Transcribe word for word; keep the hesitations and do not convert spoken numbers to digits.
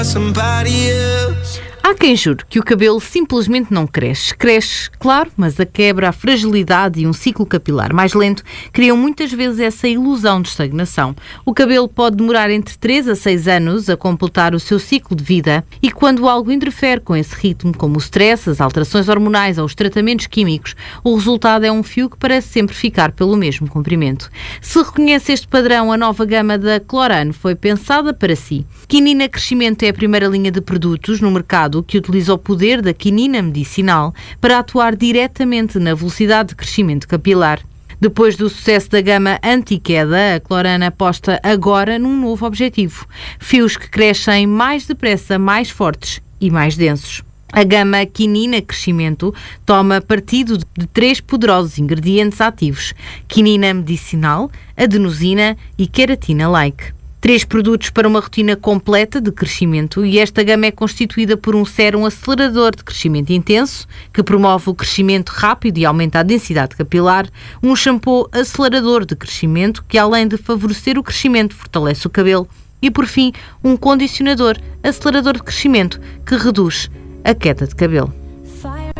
Há quem jure que o cabelo simplesmente não cresce. Cresce, claro, mas a quebra, a fragilidade e um ciclo capilar mais lento criam muitas vezes essa ilusão de estagnação. O cabelo pode demorar entre três a seis anos a completar o seu ciclo de vida e quando algo interfere com esse ritmo, como o stress, as alterações hormonais ou os tratamentos químicos, o resultado é um fio que parece sempre ficar pelo mesmo comprimento. Se reconhece este padrão, a nova gama da Clorane foi pensada para si. Quinina Crescimento é a primeira linha de produtos no mercado que utiliza o poder da quinina medicinal para atuar diretamente na velocidade de crescimento capilar. Depois do sucesso da gama anti-queda, a Clorane aposta agora num novo objetivo: fios que crescem mais depressa, mais fortes e mais densos. A gama Quinina Crescimento toma partido de três poderosos ingredientes ativos: quinina medicinal, adenosina e queratina-like. Três produtos para uma rotina completa de crescimento e esta gama é constituída por um sérum acelerador de crescimento intenso, que promove o crescimento rápido e aumenta a densidade capilar, um shampoo acelerador de crescimento, que além de favorecer o crescimento, fortalece o cabelo e, por fim, um condicionador acelerador de crescimento, que reduz a queda de cabelo.